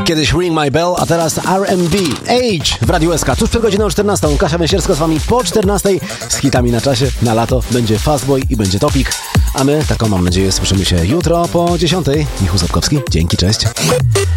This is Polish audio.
Kiedyś Ring My Bell, a teraz R&B. Age w Radiu SK. Tuż przed godziną 14. Kasia Myśierska z wami po 14. Z hitami na czasie. Na lato będzie Fastboy i będzie Topik. A my, taką mam nadzieję, słyszymy się jutro po 10. Michał Sapkowski. Dzięki, cześć.